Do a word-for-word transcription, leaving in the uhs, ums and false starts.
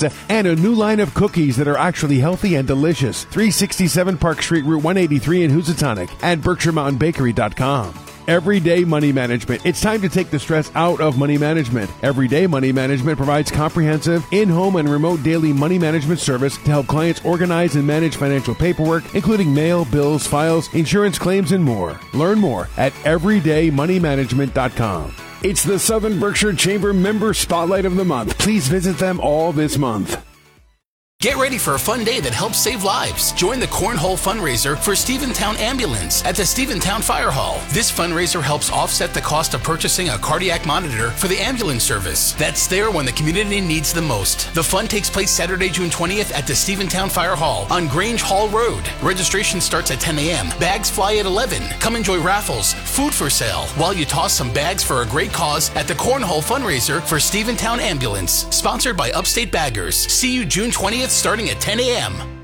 pizza, and a new line of cookies that are actually healthy and delicious. three sixty-seven Park Street, Route one eighty-three in Housatonic, and Berkshire Mountain Bakery dot com. Everyday Money Management. It's time to take the stress out of money management. Everyday Money Management provides comprehensive, in-home, and remote daily money management service to help clients organize and manage financial paperwork, including mail, bills, files, insurance claims, and more. Learn more at everyday money management dot com. It's the Southern Berkshire Chamber Member Spotlight of the Month. Please visit them all this month. Get ready for a fun day that helps save lives. Join the Cornhole fundraiser for Stephentown Ambulance at the Stephentown Fire Hall. This fundraiser helps offset the cost of purchasing a cardiac monitor for the ambulance service that's there when the community needs the most. The fun takes place Saturday, June twentieth at the Stephentown Fire Hall on Grange Hall Road. Registration starts at ten a.m. Bags fly at eleven. Come enjoy raffles, food for sale, while you toss some bags for a great cause at the Cornhole fundraiser for Stephentown Ambulance. Sponsored by Upstate Baggers. See you June twentieth starting at ten a.m.